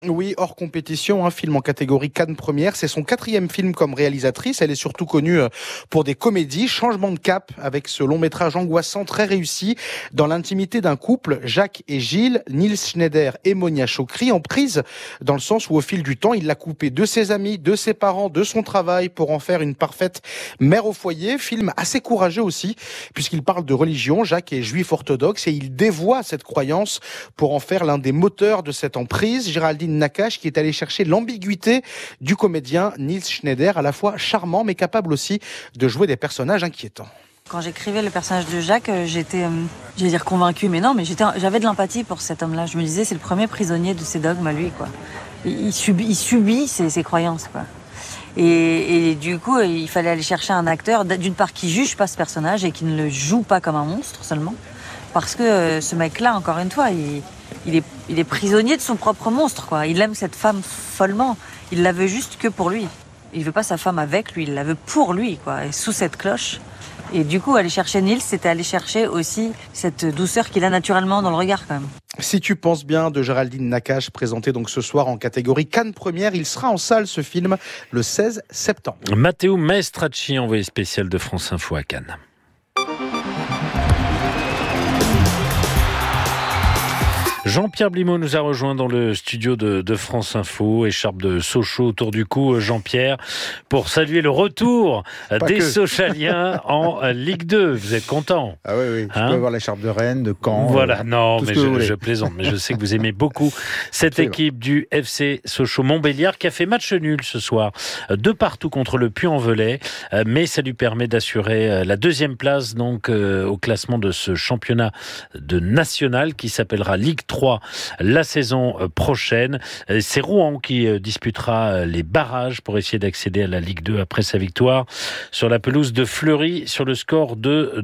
Oui, hors compétition, un film en catégorie Cannes Première. C'est son 4e film comme réalisatrice. Elle est surtout connue pour des comédies. Changement de cap avec ce long métrage angoissant très réussi. Dans l'intimité d'un couple, Jacques et Gilles, Nils Schneider et Monia Chokri, en prise dans le sens où au fil du temps, il l'a coupé de ses amis, de ses parents, de son travail pour en faire une parfaite mère au foyer. Film assez courageux aussi, puisqu'il parle de religion. Jacques est juif orthodoxe et il dévoie cette croyance pour en faire l'un des moteurs de cette emprise. Géraldine Nakache qui est allé chercher l'ambiguïté du comédien Nils Schneider, à la fois charmant mais capable aussi de jouer des personnages inquiétants. Quand j'écrivais le personnage de Jacques, j'étais, convaincue, mais non, mais j'avais de l'empathie pour cet homme-là. Je me disais, c'est le premier prisonnier de ses dogmes à lui, quoi. Il subit ses croyances, quoi. Et du coup, il fallait aller chercher un acteur, d'une part, qui juge pas ce personnage et qui ne le joue pas comme un monstre seulement. Parce que ce mec-là, encore une fois, il est prisonnier de son propre monstre, quoi. Il aime cette femme follement. Il la veut juste que pour lui. Il veut pas sa femme avec lui, il la veut pour lui, quoi. Et sous cette cloche. Et du coup, aller chercher Nils, c'était aller chercher aussi cette douceur qu'il a naturellement dans le regard, quand même. Si tu penses bien, de Géraldine Nakache, présenté donc ce soir en catégorie Cannes Première. Il sera en salle, ce film, le 16 septembre. Matteo Maestracci, envoyé spécial de France Info à Cannes. Jean-Pierre Blimaud nous a rejoint dans le studio de France Info, écharpe de Sochaux autour du cou, Jean-Pierre, pour saluer le retour des Sochaliens en Ligue 2. Vous êtes content? Ah oui, je peux avoir l'écharpe de Rennes, de Caen. Voilà, non, mais je plaisante, mais je sais que vous aimez beaucoup cette équipe du FC Sochaux-Montbéliard qui a fait match nul ce soir, 2-2 contre le Puy-en-Velay, mais ça lui permet d'assurer la 2e place donc au classement de ce championnat de national qui s'appellera Ligue 3 la saison prochaine. C'est Rouen qui disputera les barrages pour essayer d'accéder à la Ligue 2 après sa victoire sur la pelouse de Fleury sur le score de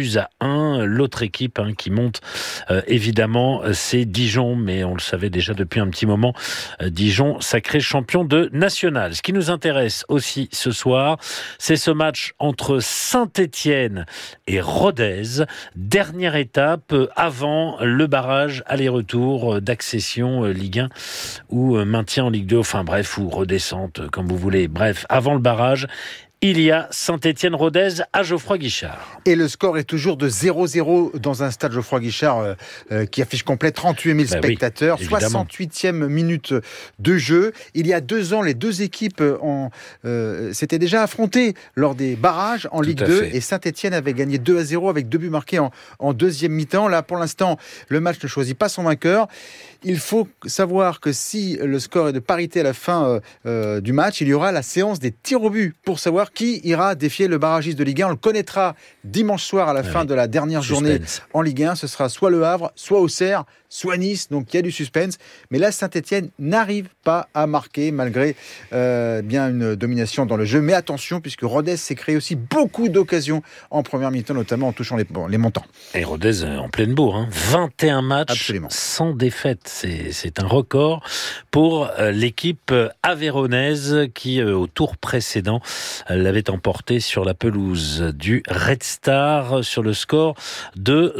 2-1. L'autre équipe qui monte évidemment, c'est Dijon, mais on le savait déjà depuis un petit moment. Dijon, sacré champion de national. Ce qui nous intéresse aussi ce soir, c'est ce match entre Saint-Étienne et Rodez. Dernière étape avant le barrage aller-retour d'accession Ligue 1 ou maintien en Ligue 2, enfin bref, ou redescente, comme vous voulez. Bref, avant le barrage, il y a Saint-Étienne-Rodez à Geoffroy-Guichard. Et le score est toujours de 0-0 dans un stade Geoffroy-Guichard qui affiche complet 38 000 spectateurs. Oui, 68e minute de jeu. Il y a 2 ans, les deux équipes s'étaient déjà affrontées lors des barrages en Ligue 2. Et Saint-Étienne avait gagné 2-0 avec 2 buts marqués en deuxième mi-temps. Là, pour l'instant, le match ne choisit pas son vainqueur. Il faut savoir que si le score est de parité à la fin du match, il y aura la séance des tirs au but pour savoir qui ira défier le barragiste de Ligue 1. On le connaîtra dimanche soir à la fin de la dernière journée en Ligue 1. Ce sera soit Le Havre, soit Auxerre, soit Nice. Donc il y a du suspense. Mais là, Saint-Étienne n'arrive pas à marquer malgré bien une domination dans le jeu. Mais attention, puisque Rodez s'est créé aussi beaucoup d'occasions en première mi-temps, notamment en touchant les montants. Et Rodez en pleine bourre, 21 matchs sans défaite. C'est un record pour l'équipe avéronaise qui, au tour précédent, l'avait emporté sur la pelouse du Red Star sur le score de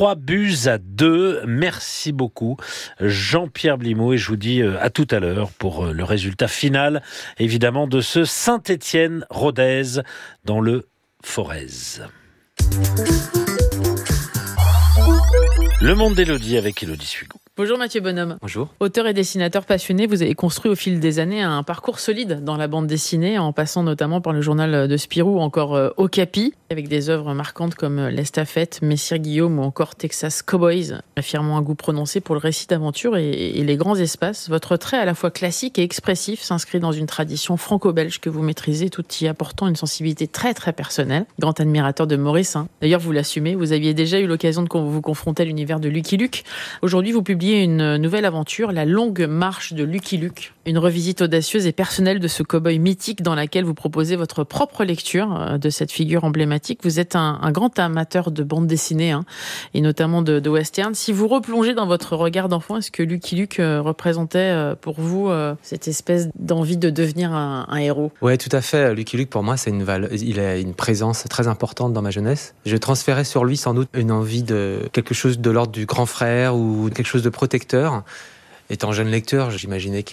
3-2. Merci beaucoup, Jean-Pierre Blimaud, et je vous dis à tout à l'heure pour le résultat final, évidemment, de ce Saint-Étienne-Rodez dans le Forez. Le monde d'Élodie avec Élodie Sugo. Bonjour Mathieu Bonhomme. Bonjour. Auteur et dessinateur passionné, vous avez construit au fil des années un parcours solide dans la bande dessinée, en passant notamment par le journal de Spirou ou encore Okapi, avec des œuvres marquantes comme L'Estafette, Messire Guillaume ou encore Texas Cowboys, affirmant un goût prononcé pour le récit d'aventure et les grands espaces. Votre trait à la fois classique et expressif s'inscrit dans une tradition franco-belge que vous maîtrisez, tout y apportant une sensibilité très très personnelle. Grand admirateur de Maurice. D'ailleurs, vous l'assumez, vous aviez déjà eu l'occasion de vous confronter à l'univers de Lucky Luke. Aujourd'hui, vous publiez une nouvelle aventure, La Longue Marche de Lucky Luke. Une revisite audacieuse et personnelle de ce cow-boy mythique dans laquelle vous proposez votre propre lecture de cette figure emblématique. Vous êtes un grand amateur de bande dessinée et notamment de western. Si vous replongez dans votre regard d'enfant, est-ce que Lucky Luke représentait pour vous cette espèce d'envie de devenir un héros? Oui, tout à fait. Lucky Luke, pour moi, il a une présence très importante dans ma jeunesse. Je transférais sur lui sans doute une envie de quelque chose de l'ordre du grand frère ou quelque chose de protecteur. Étant jeune lecteur, j'imaginais